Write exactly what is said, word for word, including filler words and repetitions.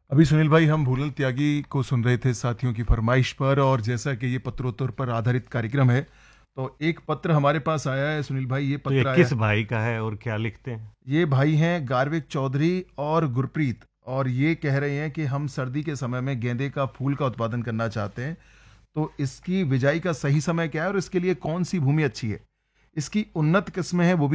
अभी सुनील भाई हम भूलल त्यागी को सुन रहे थे साथियों की फरमाइश पर, और जैसा कि ये पत्रोत्तर पर आधारित कार्यक्रम है तो एक पत्र हमारे पास आया है सुनील भाई। ये तो ये पत्र आया किस है, भाई का है और क्या लिखते हैं? ये भाई हैं गार्विक चौधरी और गुरप्रीत, और ये कह रहे हैं कि हम सर्दी के समय में गेंदे का फूल का उत्पादन करना चाहते हैं, तो इसकी बिजाई का सही समय क्या है और इसके लिए कौन सी भूमि अच्छी है, इसकी उन्नत किस्में हैं वो भी